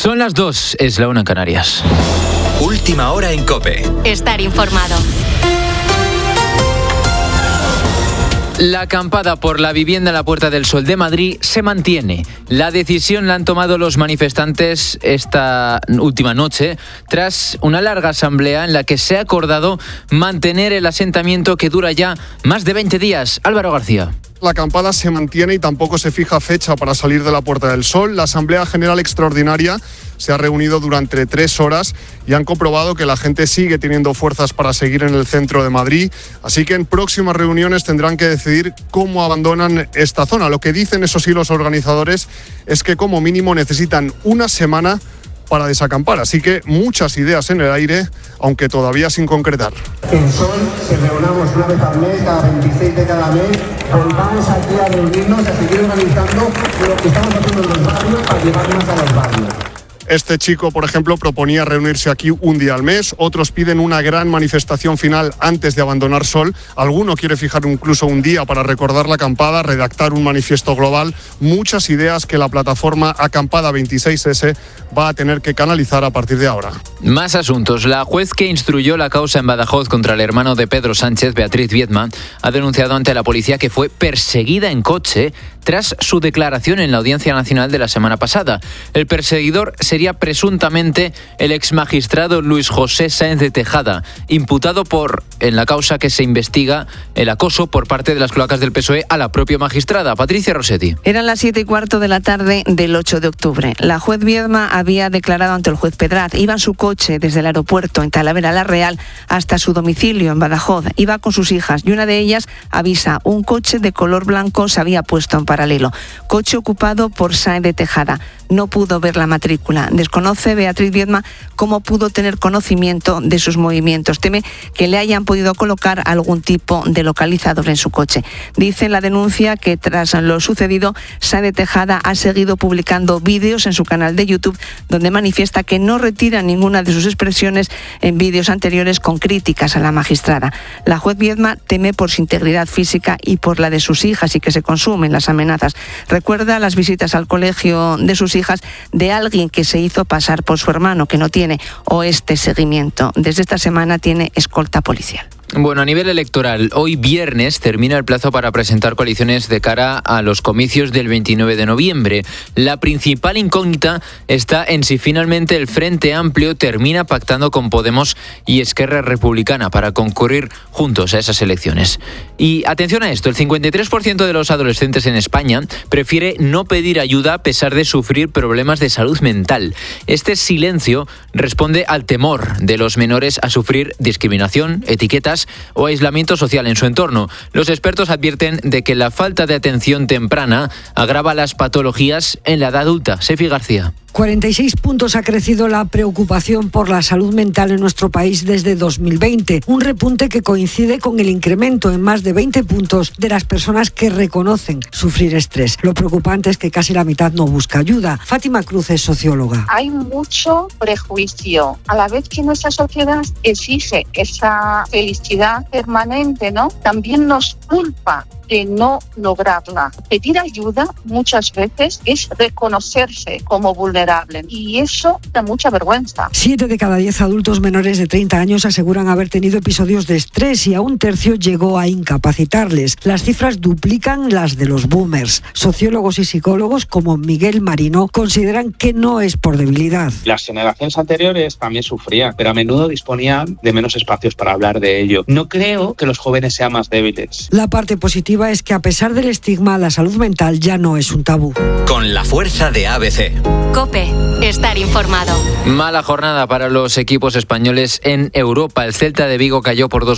Son las 2, es la 1 en Canarias. Última hora en COPE. Estar informado. La acampada por la vivienda en la Puerta del Sol de Madrid se mantiene. La decisión la han tomado los manifestantes esta última noche tras una larga asamblea en la que se ha acordado mantener el asentamiento que dura ya más de 20 días. Álvaro García. La acampada se mantiene y tampoco se fija fecha para salir de la Puerta del Sol. La Asamblea General Extraordinaria se ha reunido durante 3 horas y han comprobado que la gente sigue teniendo fuerzas para seguir en el centro de Madrid. Así que en próximas reuniones tendrán que decidir cómo abandonan esta zona. Lo que dicen, eso sí, los organizadores es que como mínimo necesitan una semana para desacampar. Así que muchas ideas en el aire, aunque todavía sin concretar. En Sol se reunamos una vez al mes, cada 26 de cada mes. Volvamos aquí a reunirnos, a seguir organizando lo que estamos haciendo en los barrios para llevarnos a los barrios. Este chico, por ejemplo, proponía reunirse aquí un día al mes. Otros piden una gran manifestación final antes de abandonar Sol. Alguno quiere fijar incluso un día para recordar la acampada, redactar un manifiesto global. Muchas ideas que la plataforma Acampada 26S va a tener que canalizar a partir de ahora. Más asuntos. La juez que instruyó la causa en Badajoz contra el hermano de Pedro Sánchez, Beatriz Viedma, ha denunciado ante la policía que fue perseguida en coche tras su declaración en la Audiencia Nacional de la semana pasada. El perseguidor sería presuntamente el exmagistrado Luis José Sáenz de Tejada, imputado en la causa que se investiga, el acoso por parte de las cloacas del PSOE a la propia magistrada. Patricia Rossetti. Eran las 7:15 de la tarde del 8 de octubre. La juez Viedma había declarado ante el juez Pedraz. Iba en su coche desde el aeropuerto en Talavera la Real hasta su domicilio en Badajoz. Iba con sus hijas y una de ellas avisa: un coche de color blanco se había puesto en paralelo. Coche ocupado por Sáenz de Tejada. No pudo ver la matrícula. Desconoce Beatriz Viedma cómo pudo tener conocimiento de sus movimientos. Teme que le hayan podido colocar algún tipo de localizador en su coche. Dice en la denuncia que tras lo sucedido, Sáenz de Tejada ha seguido publicando vídeos en su canal de YouTube donde manifiesta que no retira ninguna de sus expresiones en vídeos anteriores con críticas a la magistrada. La juez Viedma teme por su integridad física y por la de sus hijas y que se consumen las amenazas. Recuerda las visitas al colegio de sus hijas de alguien que se hizo pasar por su hermano, que no tiene este seguimiento. Desde esta semana tiene escolta policial. Bueno, a nivel electoral, hoy viernes termina el plazo para presentar coaliciones de cara a los comicios del 29 de noviembre. La principal incógnita está en si finalmente el Frente Amplio termina pactando con Podemos y Esquerra Republicana para concurrir juntos a esas elecciones. Y atención a esto, el 53% de los adolescentes en España prefiere no pedir ayuda a pesar de sufrir problemas de salud mental. Este silencio responde al temor de los menores a sufrir discriminación, etiquetas o aislamiento social en su entorno. Los expertos advierten de que la falta de atención temprana agrava las patologías en la edad adulta. Sefi García. 46 puntos ha crecido la preocupación por la salud mental en nuestro país desde 2020, un repunte que coincide con el incremento en más de 20 puntos de las personas que reconocen sufrir estrés. Lo preocupante es que casi la mitad no busca ayuda. Fátima Cruz es socióloga. Hay mucho prejuicio, a la vez que nuestra sociedad exige esa felicidad permanente, ¿no? También nos culpa de no lograrla. Pedir ayuda muchas veces es reconocerse como vulnerable y eso da mucha vergüenza. 7 de cada 10 adultos menores de 30 años aseguran haber tenido episodios de estrés y a un tercio llegó a incapacitarles. Las cifras duplican las de los boomers. Sociólogos y psicólogos como Miguel Marino consideran que no es por debilidad. Las generaciones anteriores también sufrían, pero a menudo disponían de menos espacios para hablar de ello. No creo que los jóvenes sean más débiles. La parte positiva es que a pesar del estigma, la salud mental ya no es un tabú. Con la fuerza de ABC. COPE. Estar informado. Mala jornada para los equipos españoles en Europa. El Celta de Vigo cayó por 2